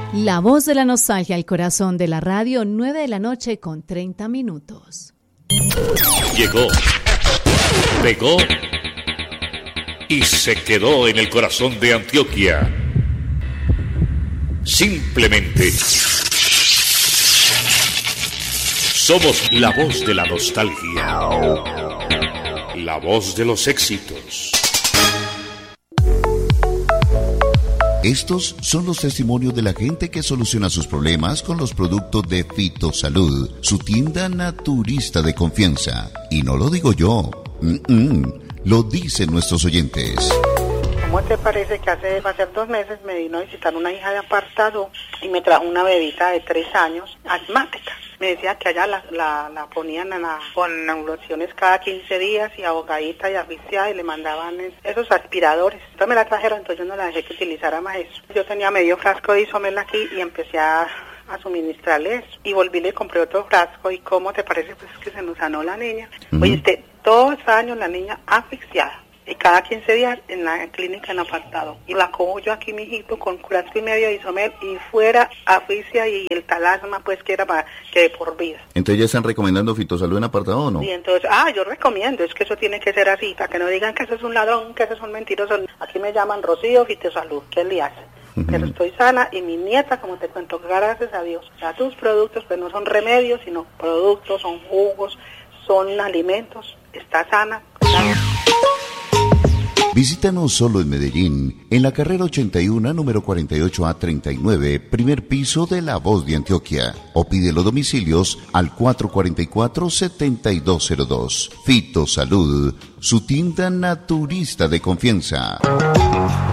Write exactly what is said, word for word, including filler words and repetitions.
La voz de la nostalgia al corazón de la radio, nueve de la noche con treinta minutos. Llegó, pegó y se quedó en el corazón de Antioquia. Simplemente somos la voz de la nostalgia, la voz de los éxitos. Estos son los testimonios de la gente que soluciona sus problemas con los productos de Fitosalud, su tienda naturista de confianza. Y no lo digo yo, Mm-mm. lo dicen nuestros oyentes. ¿Cómo te parece que hace, hace dos meses me vino a visitar una hija de apartado y me trajo una bebita de tres años, asmática? Me decía que allá la, la, la ponían en la, con nebulociones cada quince días y ahogadita y asfixiada y le mandaban esos aspiradores. Entonces me la trajeron, entonces yo no la dejé que utilizara más eso. Yo tenía medio frasco de isomel aquí y empecé a, a suministrarle eso. Y volví y le compré otro frasco y ¿cómo te parece pues que se nos sanó la niña? Uh-huh. Oye, este, todos los años la niña asfixiada. Y cada quince días en la clínica en apartado. Y la cojo yo aquí, mijito, con frasco y medio de isomel y fuera asfixia y el talasma, pues que era para que de por vida. Entonces ya están recomendando Fitosalud en apartado o no? Y entonces, ah, yo recomiendo, es que eso tiene que ser así, para que no digan que eso es un ladrón, que eso es un mentiroso. Aquí me llaman Rocío Fitosalud, ¿qué le hace? Uh-huh. Pero estoy sana y mi nieta, como te cuento, gracias a Dios. O sea, tus productos, pues no son remedios, sino productos, son jugos, son alimentos, está sana, sana. Visítanos solo en Medellín, en la carrera ochenta y uno, número cuarenta y ocho A treinta y nueve, primer piso de La Voz de Antioquia. O pide los domicilios al cuatro cuatro cuatro, siete dos cero dos. Fitosalud, su tienda naturista de confianza.